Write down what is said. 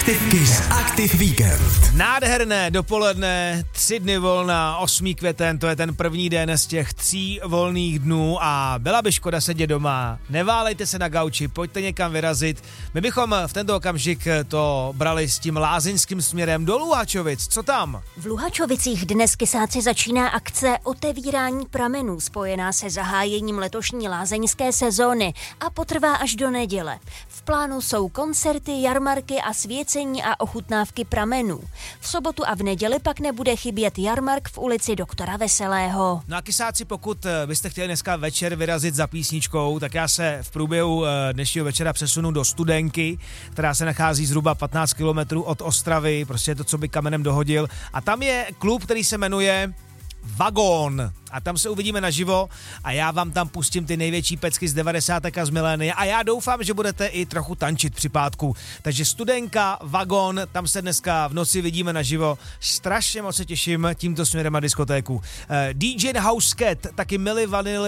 Aktiv Kiss Aktiv Víkend. Nádherné dopoledne, 3 dny volna, 8. květen, to je ten první den z těch 3 volných dnů a byla by škoda sedět doma. Neválejte se na gauči, pojďte někam vyrazit. My bychom v tento okamžik to brali s tím lázeňským směrem do Luhačovic. Co tam? V Luhačovicích dnes Kysáci začíná akce Otevírání pramenů, spojená se zahájením letošní lázeňské sezóny a potrvá až do neděle. V plánu jsou koncerty, jarmarky a svěcení a ochutnávky pramenů. V sobotu a v neděli pak nebude chybět jarmark v ulici Doktora Veselého. No a Kysáci, pokud byste chtěli dneska večer vyrazit za písničkou, tak já se v průběhu dnešního večera přesunu do Studenky, která se nachází zhruba 15 kilometrů od Ostravy, prostě je to, co by kamenem dohodil. A tam je klub, který se jmenuje Vagón. A tam se uvidíme naživo a já vám tam pustím ty největší pecky z 90. a z milénia a já doufám, že budete i trochu tančit při pátku. Takže Studenka, Vagón, tam se dneska v noci vidíme naživo. Strašně moc se těším tímto směrem na diskotéku. DJ House Cat, taky Milli Vanilli